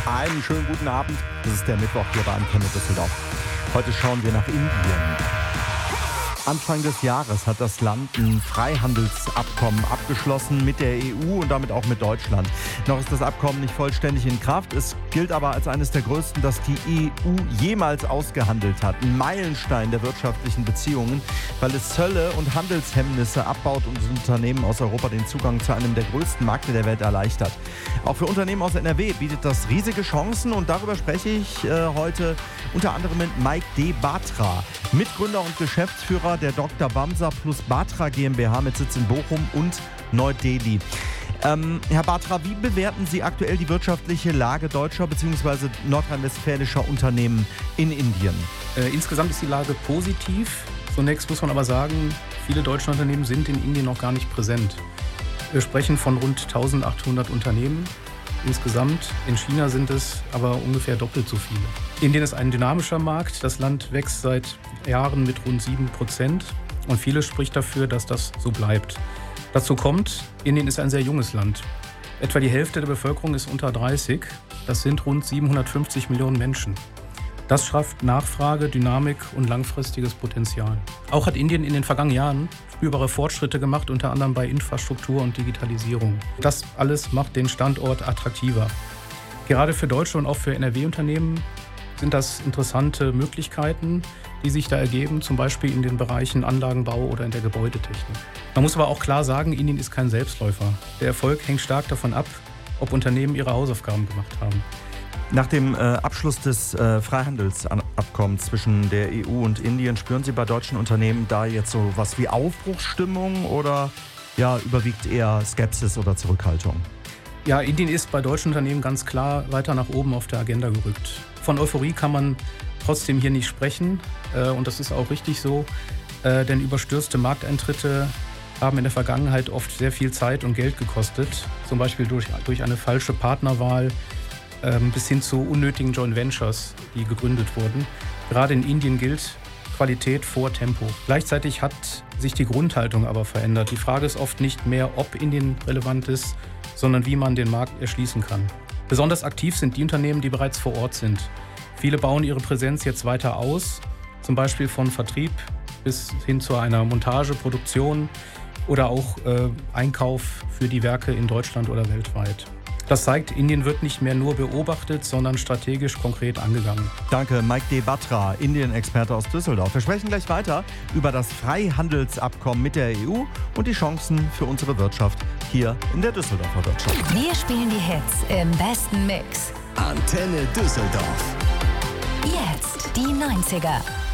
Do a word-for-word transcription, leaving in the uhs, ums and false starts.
Einen schönen guten Abend. Das ist der Mittwoch hier bei Antenne Düsseldorf. Heute schauen wir nach Indien. Anfang des Jahres hat das Land ein Freihandelsabkommen abgeschlossen mit der E U und damit auch mit Deutschland. Noch ist das Abkommen nicht vollständig in Kraft. Es gilt aber als eines der größten, das die E U jemals ausgehandelt hat. Ein Meilenstein der wirtschaftlichen Beziehungen, weil es Zölle und Handelshemmnisse abbaut und Unternehmen aus Europa den Zugang zu einem der größten Märkte der Welt erleichtert. Auch für Unternehmen aus N R W bietet das riesige Chancen und darüber spreche ich äh, heute unter anderem mit Mike D. Batra, Mitgründer und Geschäftsführer der Doktor Bamser plus Batra GmbH mit Sitz in Bochum und Neu-Delhi. Ähm, Herr Batra, wie bewerten Sie aktuell die wirtschaftliche Lage deutscher bzw. nordrhein-westfälischer Unternehmen in Indien? Äh, insgesamt ist die Lage positiv. Zunächst muss man aber sagen, viele deutsche Unternehmen sind in Indien noch gar nicht präsent. Wir sprechen von rund eintausendachthundert Unternehmen. Insgesamt in China sind es aber ungefähr doppelt so viele. Indien ist ein dynamischer Markt. Das Land wächst seit Jahren mit rund sieben Prozent und vieles spricht dafür, dass das so bleibt. Dazu kommt, Indien ist ein sehr junges Land. Etwa die Hälfte der Bevölkerung ist unter dreißig. Das sind rund siebenhundertfünfzig Millionen Menschen. Das schafft Nachfrage, Dynamik und langfristiges Potenzial. Auch hat Indien in den vergangenen Jahren spürbare Fortschritte gemacht, unter anderem bei Infrastruktur und Digitalisierung. Das alles macht den Standort attraktiver. Gerade für deutsche und auch für N R W-Unternehmen sind das interessante Möglichkeiten, die sich da ergeben, zum Beispiel in den Bereichen Anlagenbau oder in der Gebäudetechnik. Man muss aber auch klar sagen, Indien ist kein Selbstläufer. Der Erfolg hängt stark davon ab, ob Unternehmen ihre Hausaufgaben gemacht haben. Nach dem äh, Abschluss des äh, Freihandelsabkommens zwischen der E U und Indien, spüren Sie bei deutschen Unternehmen da jetzt so was wie Aufbruchsstimmung oder ja, überwiegt eher Skepsis oder Zurückhaltung? Ja, Indien ist bei deutschen Unternehmen ganz klar weiter nach oben auf der Agenda gerückt. Von Euphorie kann man trotzdem hier nicht sprechen äh, und das ist auch richtig so, äh, denn überstürzte Markteintritte haben in der Vergangenheit oft sehr viel Zeit und Geld gekostet, zum Beispiel durch, durch eine falsche Partnerwahl, bis hin zu unnötigen Joint Ventures, die gegründet wurden. Gerade in Indien gilt Qualität vor Tempo. Gleichzeitig hat sich die Grundhaltung aber verändert. Die Frage ist oft nicht mehr, ob Indien relevant ist, sondern wie man den Markt erschließen kann. Besonders aktiv sind die Unternehmen, die bereits vor Ort sind. Viele bauen ihre Präsenz jetzt weiter aus, zum Beispiel von Vertrieb bis hin zu einer Montage, Produktion oder auch äh, Einkauf für die Werke in Deutschland oder weltweit. Das zeigt, Indien wird nicht mehr nur beobachtet, sondern strategisch konkret angegangen. Danke, Mike D. Batra, Indien-Experte aus Düsseldorf. Wir sprechen gleich weiter über das Freihandelsabkommen mit der E U und die Chancen für unsere Wirtschaft hier in der Düsseldorfer Wirtschaft. Wir spielen die Hits im besten Mix. Antenne Düsseldorf. Jetzt die neunziger.